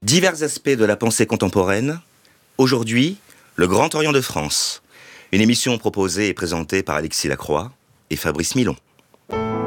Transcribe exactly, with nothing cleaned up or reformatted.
Divers aspects de la pensée contemporaine. Aujourd'hui, le Grand Orient de France. Une émission proposée et présentée par Alexis Lacroix et Fabrice Milon.